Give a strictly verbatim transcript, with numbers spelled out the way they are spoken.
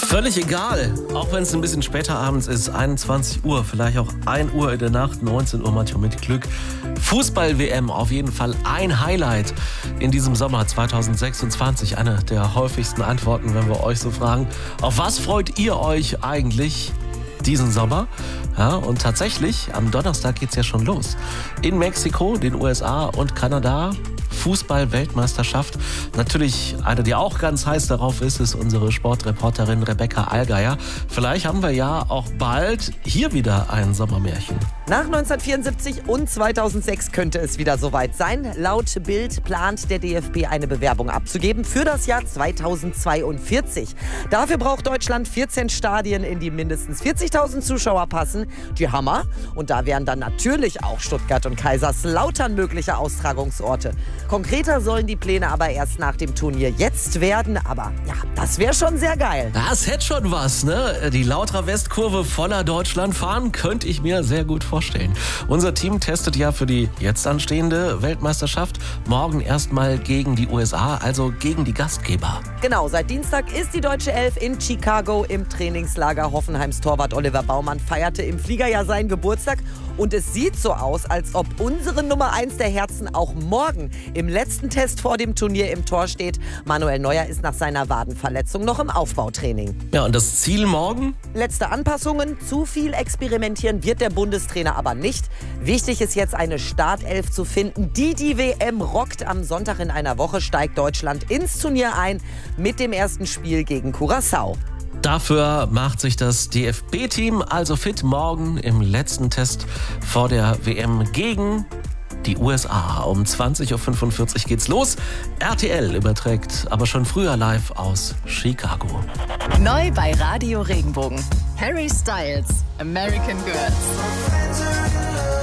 Völlig egal, auch wenn es ein bisschen später abends ist, einundzwanzig Uhr, vielleicht auch ein Uhr in der Nacht, neunzehn Uhr manchmal mit Glück. Fußball-W M, auf jeden Fall ein Highlight in diesem Sommer zweitausendsechsundzwanzig. Eine der häufigsten Antworten, wenn wir euch so fragen, auf was freut ihr euch eigentlich diesen Sommer? Ja, und tatsächlich, am Donnerstag geht's ja schon los. In Mexiko, den U S A und Kanada. Fußball-Weltmeisterschaft. Natürlich eine, die auch ganz heiß darauf ist, ist unsere Sportreporterin Rebecca Allgeier. Vielleicht haben wir ja auch bald hier wieder ein Sommermärchen. Nach neunzehnhundertvierundsiebzig und zweitausendsechs könnte es wieder soweit sein. Laut Bild plant der D F B eine Bewerbung abzugeben für das Jahr zweitausendzweiundvierzig. Dafür braucht Deutschland vierzehn Stadien, in die mindestens vierzigtausend Zuschauer passen. Die Hammer. Und da wären dann natürlich auch Stuttgart und Kaiserslautern mögliche Austragungsorte. Konkreter sollen die Pläne aber erst nach dem Turnier jetzt werden. Aber ja, das wäre schon sehr geil. Das hätte schon was, ne? Die Lauterer Westkurve voller Deutschland fahren, könnte ich mir sehr gut vorstellen. Unser Team testet ja für die jetzt anstehende Weltmeisterschaft morgen erstmal gegen die U S A, also gegen die Gastgeber. Genau, seit Dienstag ist die deutsche Elf in Chicago im Trainingslager. Hoffenheims Torwart Oliver Baumann feierte im Flieger ja seinen Geburtstag. Und es sieht so aus, als ob unsere Nummer eins der Herzen auch morgen im letzten Test vor dem Turnier im Tor steht. Manuel Neuer ist nach seiner Wadenverletzung noch im Aufbautraining. Ja, und das Ziel morgen? Letzte Anpassungen. Zu viel experimentieren wird der Bundestrainer aber nicht. Wichtig ist jetzt eine Startelf zu finden, die die W M rockt. Am Sonntag in einer Woche steigt Deutschland ins Turnier ein mit dem ersten Spiel gegen Curaçao. Dafür macht sich das D F B-Team also fit morgen im letzten Test vor der W M gegen die U S A. Um zwanzig Uhr fünfundvierzig geht's los. R T L überträgt aber schon früher live aus Chicago. Neu bei Radio Regenbogen. Harry Styles, American Girls.